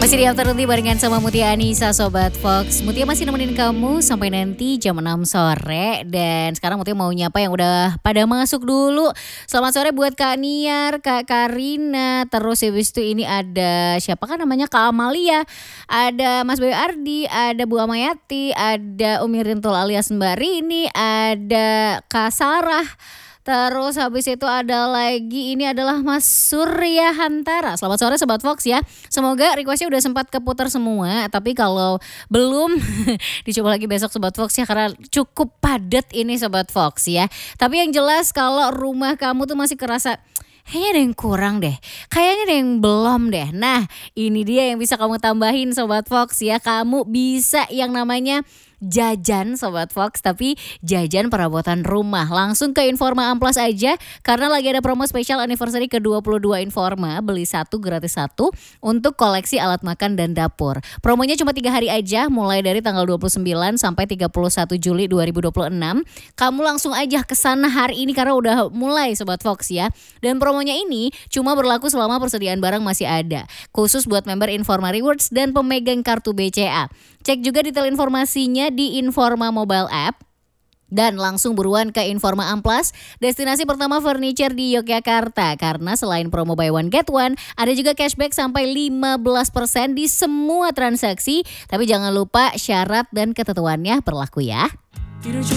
Masih di After Nanti barengan sama Mutia Anissa Sobat Fox. Mutia masih nemenin kamu sampai nanti jam 6 sore. Dan sekarang Mutia mau nyapa yang udah pada masuk dulu. Selamat sore buat Kak Niar, Kak Karina. Terus habis itu ini ada siapa kan namanya, Kak Amalia. Ada Mas Bayu Ardi, ada Bu Amayati, ada Umi Rintul alias Mbak Rini, ada Kak Sarah. Terus habis itu ada lagi, ini adalah Mas Surya Hantara. Selamat sore Sobat Fox ya. Semoga requestnya udah sempat keputar semua. Tapi kalau belum dicoba lagi besok Sobat Fox ya. Karena cukup padat ini Sobat Fox ya. Tapi yang jelas kalau rumah kamu tuh masih kerasa kayaknya ada yang kurang deh, kayaknya ada yang belum deh. Nah ini dia yang bisa kamu tambahin Sobat Fox ya. Kamu bisa yang namanya jajan Sobat Fox, tapi jajan perabotan rumah. Langsung ke Informa Amplas aja karena lagi ada promo spesial anniversary ke-22 Informa, beli satu gratis satu untuk koleksi alat makan dan dapur. Promonya cuma 3 hari aja, mulai dari tanggal 29 sampai 31 Juli 2026. Kamu langsung aja ke sana hari ini karena udah mulai Sobat Fox ya. Dan promonya ini cuma berlaku selama persediaan barang masih ada. Khusus buat member Informa Rewards dan pemegang kartu BCA. Cek juga detail informasinya di Informa Mobile App. Dan langsung buruan ke Informa Amplas, destinasi pertama furniture di Yogyakarta. Karena selain promo buy one get one, ada juga cashback sampai 15% di semua transaksi. Tapi jangan lupa syarat dan ketentuannya berlaku ya.